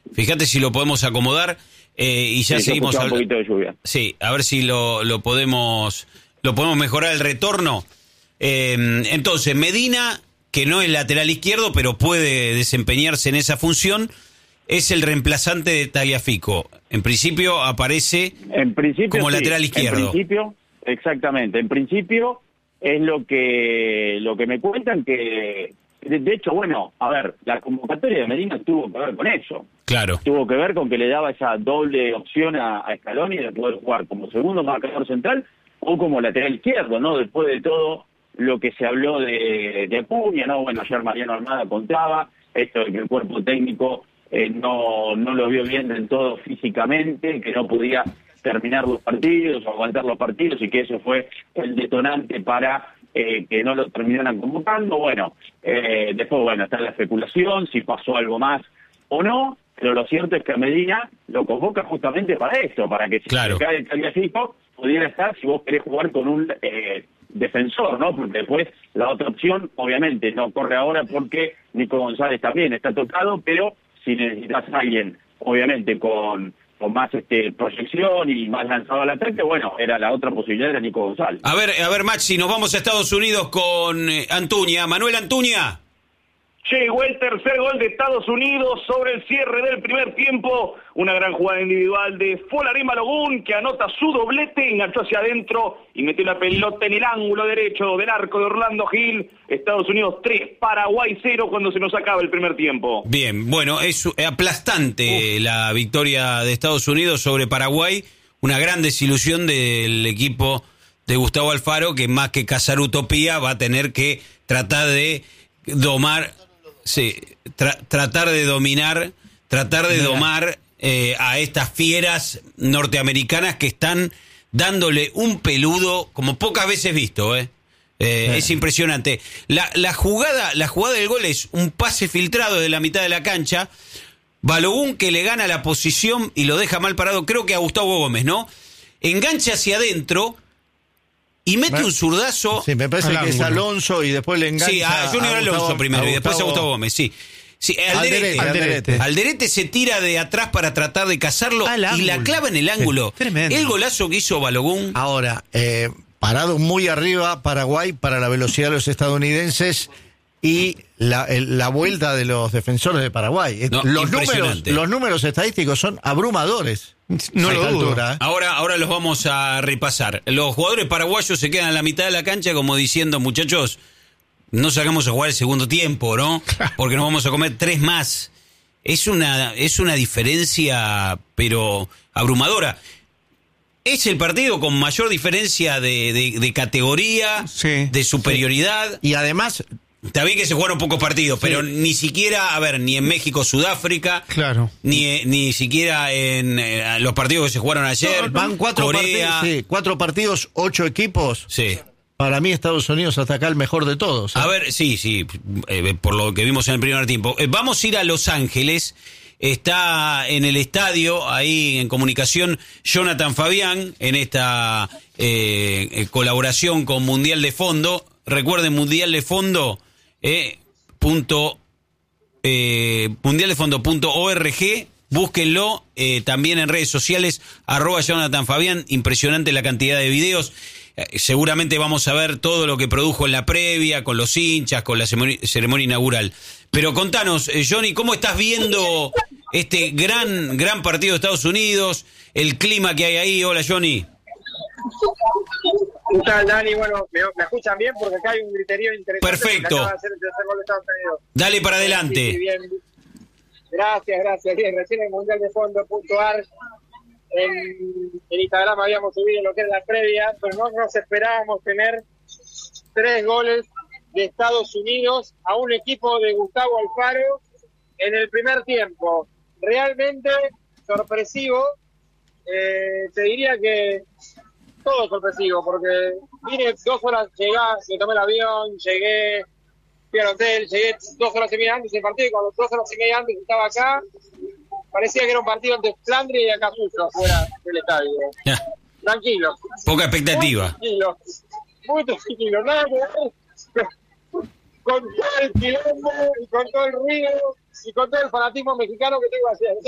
Fíjate si lo podemos acomodar y ya seguimos hablando. Un poquito de lluvia. Sí, a ver si lo podemos mejorar el retorno. Entonces, Medina, que no es lateral izquierdo, pero puede desempeñarse en esa función, es el reemplazante de Tagliafico. En principio aparece como lateral izquierdo. En principio, exactamente. En principio es lo que me cuentan que... De hecho, bueno, a ver, la convocatoria de Medina tuvo que ver con eso. Claro. Tuvo que ver con que le daba esa doble opción a Scaloni de poder jugar como segundo marcador central o como lateral izquierdo, ¿no? Después de todo lo que se habló de Acuña, ¿no? Bueno, ayer Mariano Armada contaba esto de que el cuerpo técnico no lo vio bien del todo físicamente, que no podía terminar los partidos o aguantar los partidos y que eso fue el detonante para que no lo terminaran convocando. Bueno, después, bueno, está la especulación, si pasó algo más o no, pero lo cierto es que Medina lo convoca justamente para esto, para que si se cae el Tagliafico pudiera estar, si vos querés jugar con un defensor, ¿no? Porque después la otra opción, obviamente, no corre ahora porque Nico González también está tocado, pero si necesitas a alguien, obviamente, con más proyección y más lanzado al ataque, bueno, era la otra posibilidad, era Nico González. A ver, Maxi, nos vamos a Estados Unidos con Antuña. Manuel Antuña. Llegó el tercer gol de Estados Unidos sobre el cierre del primer tiempo. Una gran jugada individual de Folarin Balogun, que anota su doblete, enganchó hacia adentro y metió la pelota en el ángulo derecho del arco de Orlando Gil. Estados Unidos 3, Paraguay 0 cuando se nos acaba el primer tiempo. Bien, bueno, es aplastante la victoria de Estados Unidos sobre Paraguay. Una gran desilusión del equipo de Gustavo Alfaro, que más que cazar utopía va a tener que tratar de domar... Sí, tratar de domar a estas fieras norteamericanas que están dándole un peludo como pocas veces visto, es impresionante. La jugada del gol es un pase filtrado de la mitad de la cancha, Balogun que le gana la posición y lo deja mal parado, creo que a Gustavo Gómez, ¿no? Engancha hacia adentro y mete un zurdazo. Sí, me parece que es Alonso y después le engancha. Sí, a Junior Alonso primero y después a Gustavo Gómez, sí. Sí, Alderete se tira de atrás para tratar de cazarlo y la clava en el ángulo. Tremendo. El golazo que hizo Balogun. Ahora, parado muy arriba Paraguay para la velocidad de los estadounidenses y la vuelta de los defensores de Paraguay. No, los números estadísticos son abrumadores. No lo dudo. Ahora los vamos a repasar. Los jugadores paraguayos se quedan a la mitad de la cancha como diciendo, muchachos, no sacamos a jugar el segundo tiempo, ¿no? Porque nos vamos a comer 3 más. Es una diferencia, pero abrumadora. Es el partido con mayor diferencia de categoría, de superioridad. Y además... Está bien que se jugaron pocos partidos, pero ni siquiera, ni en México, Sudáfrica, ni siquiera en los partidos que se jugaron ayer, van 4 partidos, 8 equipos. Sí. Para mí Estados Unidos hasta acá el mejor de todos. A ver, sí, por lo que vimos en el primer tiempo. Vamos a ir a Los Ángeles. Está en el estadio, ahí en comunicación, Jonathan Fabián, en esta colaboración con Mundial de Fondo. Recuerden, Mundial de Fondo, mundialdefondo.org, búsquenlo, también en redes sociales, @Jonathan Fabián, impresionante la cantidad de videos. Seguramente vamos a ver todo lo que produjo en la previa, con los hinchas, con la ceremonia inaugural. Pero contanos, Johnny, ¿cómo estás viendo este gran partido de Estados Unidos, el clima que hay ahí? Hola, Johnny. ¿Qué tal, Dani? Bueno, ¿me escuchan bien? Porque acá hay un griterío interesante. Perfecto. Acaba de hacer el tercer gol de Estados Unidos. Dale para adelante. Sí, bien. Gracias. Bien, recién en mundialdefondo.ar en Instagram habíamos subido lo que es la previa, pero no nos esperábamos tener 3 goles de Estados Unidos a un equipo de Gustavo Alfaro en el primer tiempo. Realmente sorpresivo. Te diría que todo sorpresivo, porque vine 2 horas, me tomé el avión, fui al hotel, llegué 2 horas y media antes del partido, y cuando 2 horas y media antes estaba acá, parecía que era un partido entre Flandria y Acapulco, afuera del estadio. Tranquilo. Poca expectativa. Muy tranquilo, nada que ver con todo el quilombo y con todo el ruido y con todo el fanatismo mexicano que tengo hacia